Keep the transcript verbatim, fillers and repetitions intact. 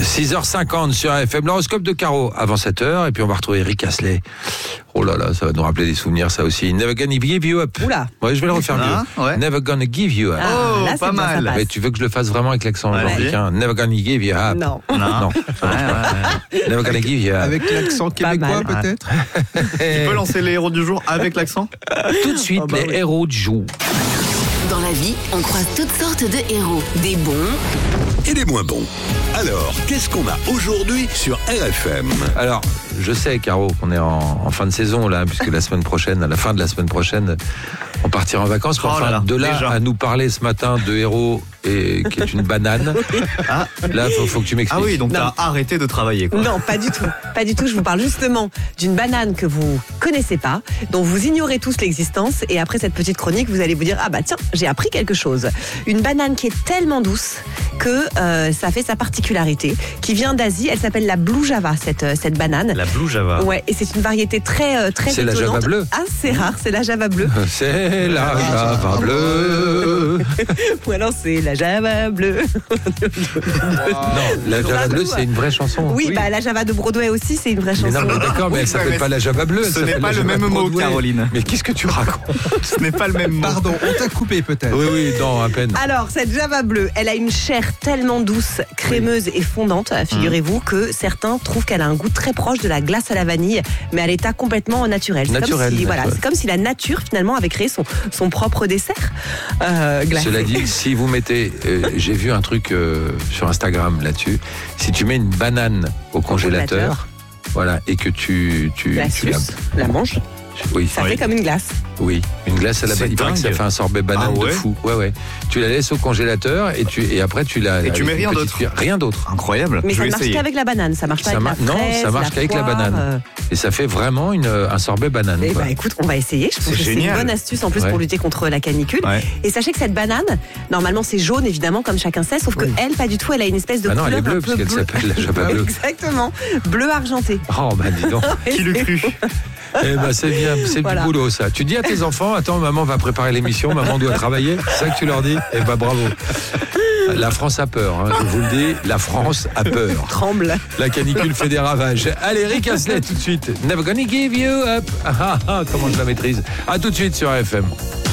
six heures cinquante sur F M, l'horoscope de Caro avant sept heures, et puis on va retrouver Rick Astley. Oh là là, ça va nous rappeler des souvenirs, ça aussi. Never gonna give you up. Oula. Ouais, je vais le refaire Ah, mieux. ouais. Never gonna give you up. Ah, Oh, là, pas c'est bien, ça mal. passe. Mais tu veux que je le fasse vraiment avec l'accent Ouais, américain? Never gonna give you up. Non. Non. Non. Ouais, ouais, ouais. Never gonna give you up. Avec l'accent québécois mal. peut-être. Tu peux lancer les héros du jour avec l'accent? Tout de suite, Oh, bah les oui. héros du jour. Dans la vie, on croise toutes sortes de héros. Des bons et les moins bons. Alors, qu'est-ce qu'on a aujourd'hui sur R F M? Alors, je sais, Caro, qu'on est en, en fin de saison, là, puisque la semaine prochaine, à la fin de la semaine prochaine, on partira en vacances. Oh Enfin, là là, de là déjà. à nous parler ce matin de héros et qui est une banane, Ah, là, faut, faut que tu m'expliques. ah oui, donc Non. t'as arrêté de travailler, quoi. Non, pas du tout. Pas du tout. Je vous parle justement d'une banane que vous connaissez pas, dont vous ignorez tous l'existence. Et après cette petite chronique, vous allez vous dire, ah bah tiens, j'ai appris quelque chose. Une banane qui est tellement douce que euh, ça fait sa particularité, qui vient d'Asie. Elle s'appelle la Blue Java, cette, euh, cette banane. La Blue Java. Ouais, et c'est une variété très, euh, très C'est la étonnante. Java bleue. Assez rare, c'est la Java bleue. C'est la Java bleue. Ou alors c'est la Java bleue. Non, la Java bleue, c'est une vraie chanson. Oui, bah la Java de Broadway aussi, c'est une vraie Mais chanson. non, mais d'accord, mais elle Oui, s'appelle mais pas la Java bleue. elle ce n'est s'appelle pas la le Java même mot, Broadway. Caroline. Mais qu'est-ce que tu racontes? Ce n'est pas le même mot. Pardon, on t'a coupé peut-être. Oui, oui, non, à peine. Alors, cette Java bleue, elle a une chair tellement douce, crémeuse et fondante, figurez-vous, que certains trouvent qu'elle a un goût très proche de la glace à la vanille, mais à l'état complètement naturel. C'est Naturel, comme si, voilà, naturel. c'est comme si la nature, finalement, avait créé son, son propre dessert euh, glacé. Cela dit, si vous mettez, euh, j'ai vu un truc euh, sur Instagram là-dessus, si tu mets une banane au congélateur, Congélateur. voilà, et que tu, tu, La tu la, suce, la mange, oui, ça Oui. fait comme une glace. oui, une glace à la C'est banane, il paraît que ça dingue. fait un sorbet banane Ah ouais de fou, ouais, ouais. Tu la laisses au congélateur et tu, et après tu la, Et tu avec mets une rien petite d'autre. cuillère- rien d'autre. Incroyable. Mais je ça vais ne marche essayer. qu'avec la banane, ça marche pas Ça avec mar- la non, fraise, ça marche qu'avec la poire, banane. euh. Et ça fait vraiment une, un sorbet banane. Eh quoi. bah écoute, on va essayer. Je pense C'est que c'est une génial. bonne astuce en plus Ouais. pour lutter contre la canicule. Ouais. Et sachez que cette banane, normalement c'est jaune évidemment comme chacun sait, sauf que elle pas du tout. Elle a une espèce de Ah non, elle couleur est bleue un peu puisqu'elle bleue. s'appelle la Java bleue. Exactement, bleu argenté. Oh bah dis donc. Qui l'eût cru? Eh ben c'est bien, c'est Voilà. du boulot ça. Tu dis à tes enfants, attends, maman va préparer l'émission, maman doit travailler. C'est ça que tu leur dis? Eh ben bravo. La France a peur, hein, je vous le dis, la France a peur. Tremble. La canicule fait des ravages. Allez, Rick Astley tout de suite. Never gonna give you up. Ah, ah, ah, comment je la maîtrise. À tout de suite sur R F M.